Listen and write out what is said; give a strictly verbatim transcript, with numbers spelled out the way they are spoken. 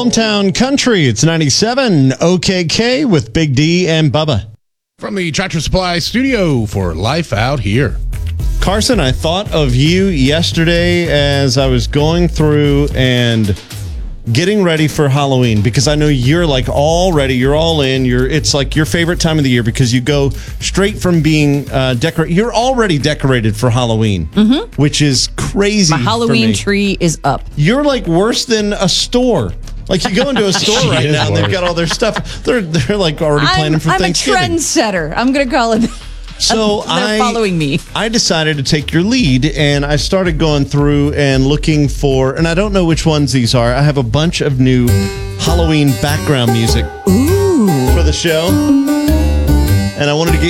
Hometown Country. It's ninety-seven O K K with Big D and Bubba. From the Tractor Supply studio for Life Out Here. Carson, I thought of you yesterday as I was going through and getting ready for Halloween, because I know you're like all ready. You're all in. You're. It's like your favorite time of the year because you go straight from being uh, decorated. You're already decorated for Halloween, mm-hmm. which is crazy. My Halloween for me. tree is up. You're like worse than a store. Like you go into a store right now and they've got all their stuff. They're they're like already planning I'm, for I'm Thanksgiving. I'm a trendsetter. I'm going to call it. So They're I following me. I decided to take your lead, and I started going through and looking for, and I don't know which ones these are. I have a bunch of new Halloween background music Ooh. for the show, and I wanted to get